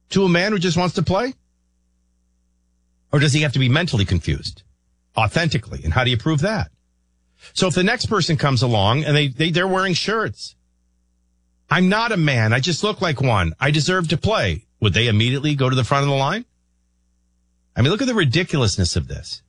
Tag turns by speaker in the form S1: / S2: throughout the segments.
S1: to a man who just wants to play? Or does he have to be mentally confused? Authentically. And how do you prove that? So if the next person comes along and they're wearing shirts, I'm not a man. I just look like one. I deserve to play. Would they immediately go to the front of the line? I mean, look at the ridiculousness of this.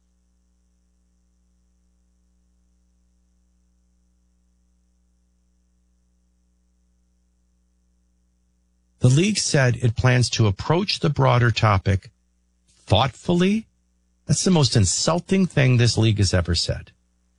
S1: The league said it plans to approach the broader topic thoughtfully. That's the most insulting thing this league has ever said.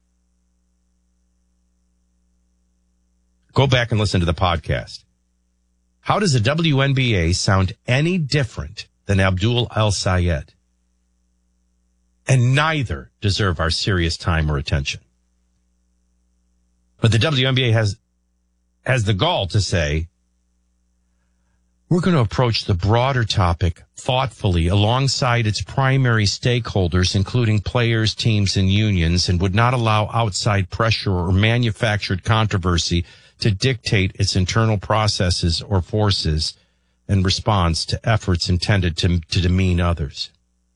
S1: Go back and listen to the podcast. How does the WNBA sound any different than Abdul El-Sayed? And neither deserve our serious time or attention. But the WNBA has the gall to say, we're going to approach the broader topic thoughtfully alongside its primary stakeholders, including players, teams, and unions, and would not allow outside pressure or manufactured controversy to dictate its internal processes or forces in response to efforts intended to demean others.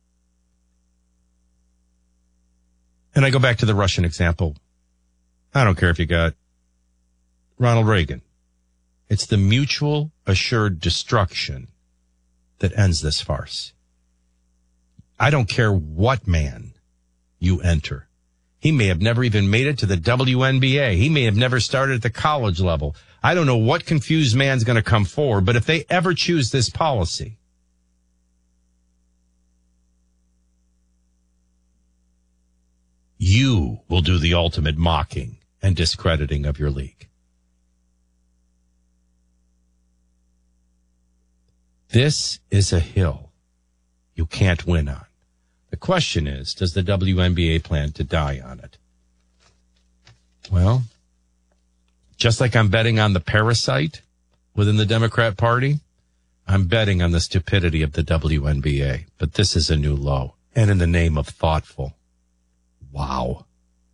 S1: And I go back to the Russian example. I don't care if you got Ronald Reagan. It's the mutual assured destruction that ends this farce. I don't care what man you enter. He may have never even made it to the WNBA. He may have never started at the college level. I don't know what confused man's going to come forward, but if they ever choose this policy, you will do the ultimate mocking and discrediting of your league. This is a hill you can't win on. The question is, does the WNBA plan to die on it? Well, just like I'm betting on the parasite within the Democrat Party, I'm betting on the stupidity of the WNBA. But this is a new low. And in the name of thoughtful. Wow.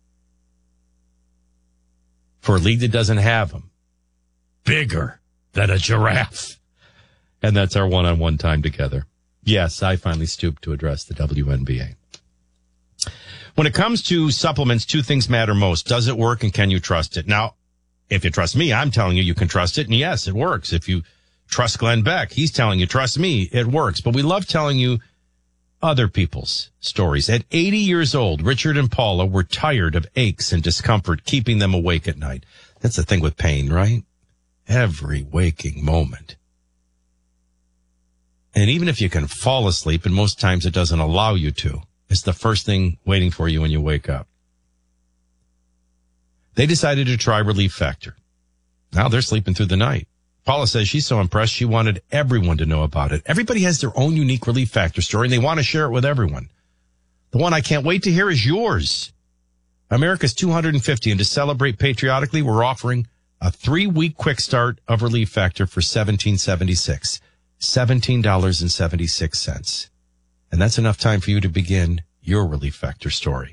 S1: For a league that doesn't have them. Bigger than a giraffe. And that's our one-on-one time together. Yes, I finally stooped to address the WNBA. When it comes to supplements, two things matter most. Does it work and can you trust it? Now, if you trust me, I'm telling you you can trust it. And yes, it works. If you trust Glenn Beck, he's telling you, trust me, it works. But we love telling you other people's stories. At 80 years old, Richard and Paula were tired of aches and discomfort, keeping them awake at night. That's the thing with pain, right? Every waking moment. And even if you can fall asleep, and most times it doesn't allow you to, it's the first thing waiting for you when you wake up. They decided to try Relief Factor. Now they're sleeping through the night. Paula says she's so impressed she wanted everyone to know about it. Everybody has their own unique Relief Factor story, and they want to share it with everyone. The one I can't wait to hear is yours. America's 250, and to celebrate patriotically, we're offering a 3-week quick start of Relief Factor for $17.76. $17.76. And that's enough time for you to begin your Relief Factor story.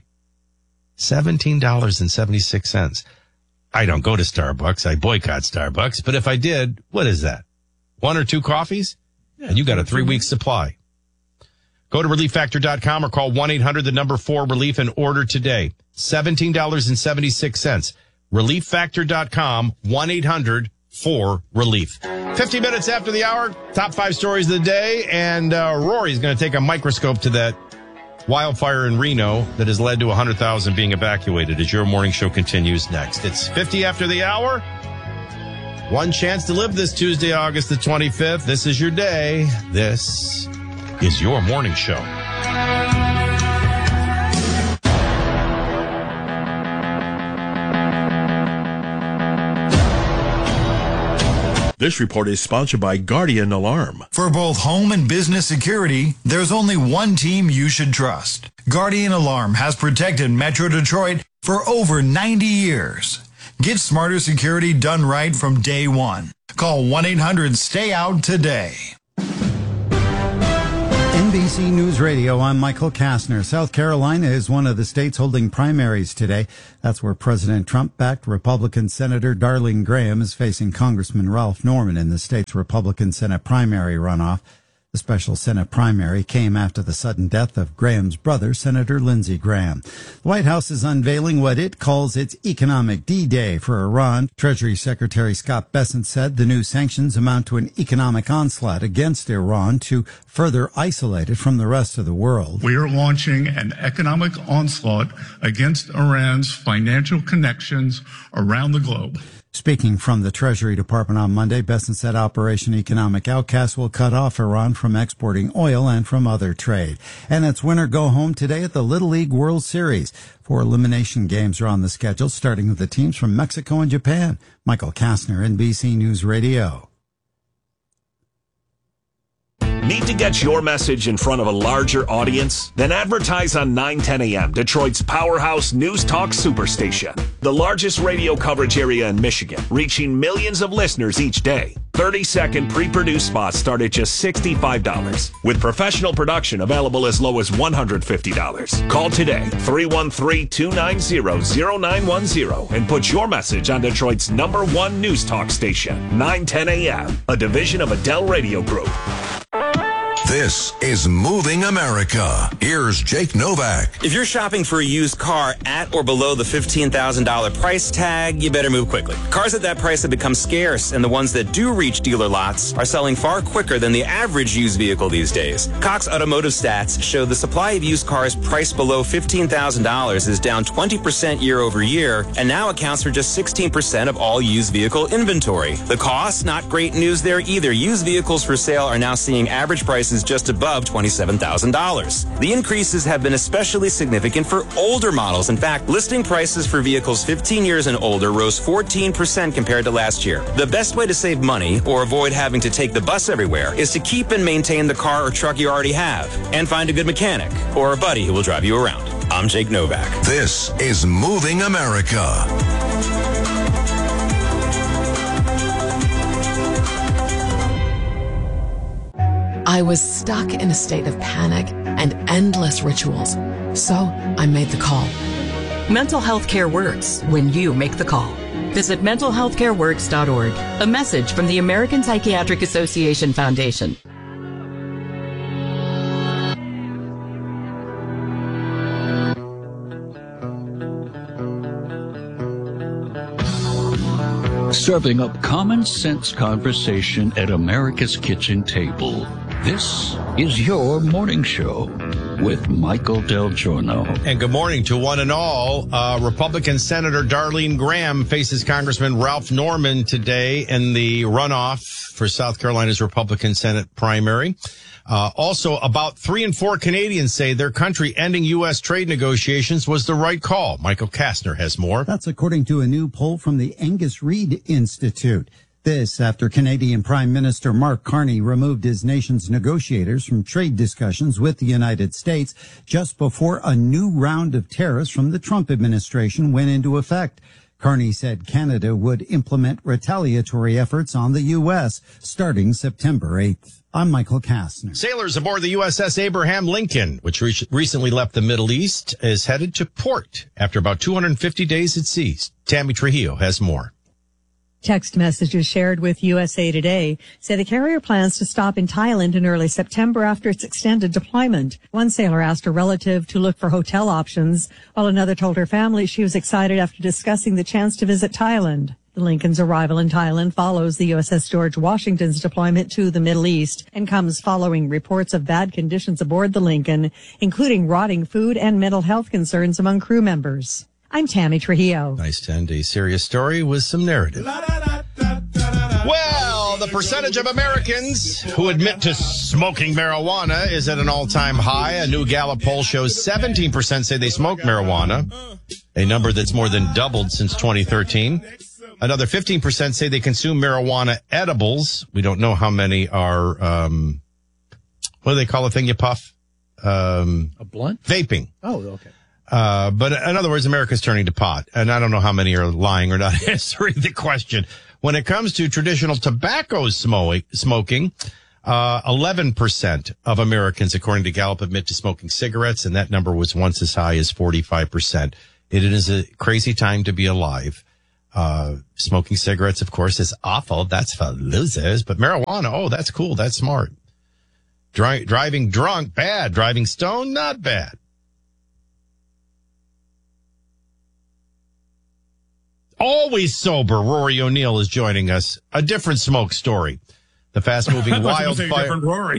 S1: $17.76. I don't go to Starbucks. I boycott Starbucks. But if I did, what is that? 1 or 2 coffees? Yeah, and you got a 3-week supply. Go to ReliefFactor.com or call 1-800-4-RELIEF and order today. $17.76. ReliefFactor.com, 1-800-4-RELIEF. 50 minutes after the hour, top 5 stories of the day, and Rory's going to take a microscope to that wildfire in Reno that has led to 100,000 being evacuated as your morning show continues next. It's 50 after the hour. One chance to live this Tuesday, August the 25th. This is your day. This is your morning show.
S2: This report is sponsored by Guardian Alarm.
S3: For both home and business security, there's only one team you should trust. Guardian Alarm has protected Metro Detroit for over 90 years. Get smarter security done right from day one. Call 1-800-STAY-OUT today.
S4: NBC News Radio, I'm Michael Kastner. South Carolina is one of the states holding primaries today. That's where President Trump-backed Republican Senator Darlene Graham is facing Congressman Ralph Norman in the state's Republican Senate primary runoff. The special Senate primary came after the sudden death of Graham's brother, Senator Lindsey Graham. The White House is unveiling what it calls its economic D-Day for Iran. Treasury Secretary Scott Bessent said the new sanctions amount to an economic onslaught against Iran to further isolate it from the rest of the world.
S5: We are launching an economic onslaught against Iran's financial connections around the globe.
S4: Speaking from the Treasury Department on Monday, Bessent said Operation Economic Outcast will cut off Iran from exporting oil and from other trade. And it's winner go home today at the Little League World Series. 4 elimination games are on the schedule, starting with the teams from Mexico and Japan. Michael Kastner, NBC News Radio.
S6: Need to get your message in front of a larger audience? Then advertise on 910 AM, Detroit's powerhouse news talk superstation. The largest radio coverage area in Michigan, reaching millions of listeners each day. 30-second pre-produced spots start at just $65, with professional production available as low as $150. Call today, 313-290-0910, and put your message on Detroit's #1 news talk station, 910 AM, a division of Adele Radio Group.
S7: This is Moving America. Here's Jake Novak.
S8: If you're shopping for a used car at or below the $15,000 price tag, you better move quickly. Cars at that price have become scarce, and the ones that do reach dealer lots are selling far quicker than the average used vehicle these days. Cox Automotive Stats show the supply of used cars priced below $15,000 is down 20% year over year, and now accounts for just 16% of all used vehicle inventory. The cost, not great news there either. Used vehicles for sale are now seeing average prices just above $27,000. The increases have been especially significant for older models. In fact, listing prices for vehicles 15 years and older rose 14% compared to last year. The best way to save money or avoid having to take the bus everywhere is to keep and maintain the car or truck you already have and find a good mechanic or a buddy who will drive you around. I'm Jake Novak.
S7: This is Moving America.
S9: I was stuck in a state of panic and endless rituals. So I made the call.
S10: Mental health care works when you make the call. Visit mentalhealthcareworks.org. A message from the American Psychiatric Association Foundation.
S11: Serving up common sense conversation at America's kitchen table. This is your morning show with Michael Del Giorno.
S1: And good morning to one and all. Republican Senator Darlene Graham faces Congressman Ralph Norman today in the runoff for South Carolina's Republican Senate primary. Also, about 3 in 4 Canadians say their country ending U.S. trade negotiations was the right call. Michael Kastner has more.
S4: That's according to a new poll from the Angus Reid Institute. This after Canadian Prime Minister Mark Carney removed his nation's negotiators from trade discussions with the United States just before a new round of tariffs from the Trump administration went into effect. Carney said Canada would implement retaliatory efforts on the U.S. starting September 8th. I'm Michael Kastner.
S1: Sailors aboard the USS Abraham Lincoln, which recently left the Middle East, is headed to port after about 250 days at sea. Tammy Trujillo has more.
S12: Text messages shared with USA Today say the carrier plans to stop in Thailand in early September after its extended deployment. One sailor asked a relative to look for hotel options, while another told her family she was excited after discussing the chance to visit Thailand. The Lincoln's arrival in Thailand follows the USS George Washington's deployment to the Middle East and comes following reports of bad conditions aboard the Lincoln, including rotting food and mental health concerns among crew members. I'm Tammy Trujillo.
S1: Nice to end a serious story with some narrative. Well, the percentage of Americans who admit to smoking marijuana is at an all-time high. A new Gallup poll shows 17% say they smoke marijuana, a number that's more than doubled since 2013. Another 15% say they consume marijuana edibles. We don't know how many are, what do they call the thing you puff?
S13: A blunt?
S1: Vaping.
S13: Oh, okay.
S1: But in other words, America's turning to pot. And I don't know how many are lying or not answering the question. When it comes to traditional tobacco smoking, 11% of Americans, according to Gallup, admit to smoking cigarettes, and that number was once as high as 45%. It is a crazy time to be alive. Smoking cigarettes, of course, is awful. That's for losers. But marijuana, oh, that's cool. That's smart. Driving drunk, bad. Driving stoned, not bad. Always sober, Rory O'Neill is joining us. A different smoke story. The fast-moving wildfire.
S14: Different Rory.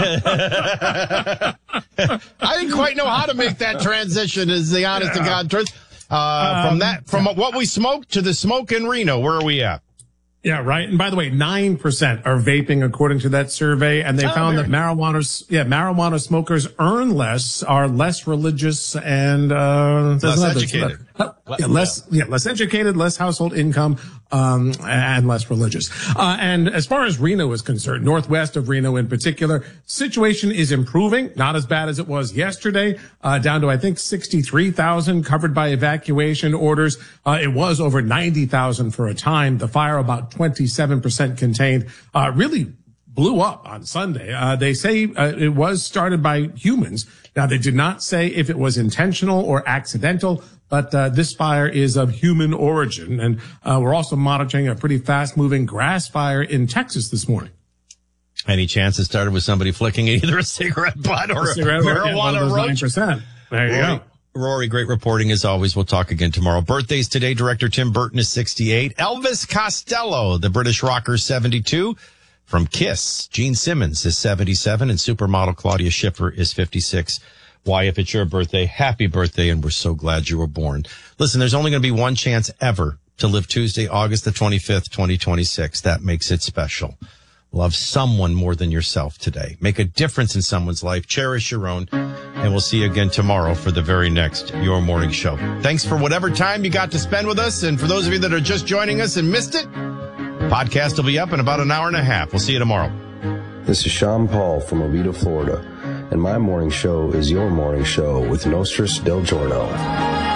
S1: I didn't quite know how to make that transition, is the honest to God truth. From what we smoked to the smoke in Reno, where are we at?
S14: Yeah, right. And by the way, 9% are vaping according to that survey. And they found that marijuana smokers earn less, are less religious, and
S1: less educated.
S14: Less educated, less household income, and less religious. And as far as Reno is concerned, northwest of Reno in particular, situation is improving. Not as bad as it was yesterday, down to, I think, 63,000 covered by evacuation orders. It was over 90,000 for a time. The fire about 27% contained, really blew up on Sunday. They say it was started by humans. Now, they did not say if it was intentional or accidental, but this fire is of human origin. And we're also monitoring a pretty fast-moving grass fire in Texas this morning.
S1: Any chance it started with somebody flicking either a cigarette butt or a marijuana roach?
S14: 9%. There you go.
S1: Rory, great reporting as always. We'll talk again tomorrow. Birthdays today. Director Tim Burton is 68. Elvis Costello, the British rocker, 72. From Kiss, Gene Simmons is 77. And supermodel Claudia Schiffer is 56. Why, if it's your birthday, happy birthday, and we're so glad you were born. Listen, there's only going to be one chance ever to live Tuesday, August the 25th, 2026. That makes it special. Love someone more than yourself today. Make a difference in someone's life. Cherish your own. And we'll see you again tomorrow for the very next Your Morning Show. Thanks for whatever time you got to spend with us. And for those of you that are just joining us and missed it, podcast will be up in about an hour and a half. We'll see you tomorrow.
S15: This is Sean Paul from Oviedo, Florida, and my morning show is your morning show with Nostris Del Giorno.